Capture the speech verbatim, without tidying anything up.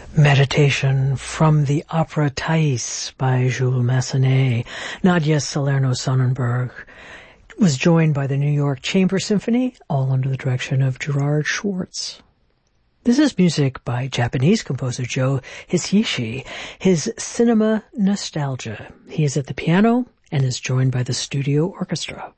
Meditation from the opera Thais by Jules Massenet. Nadia Salerno-Sonnenberg was joined by the New York Chamber Symphony, all under the direction of Gerard Schwartz. This is music by Japanese composer Joe Hisaishi, his Cinema Nostalgia. He is at the piano and is joined by the studio orchestra.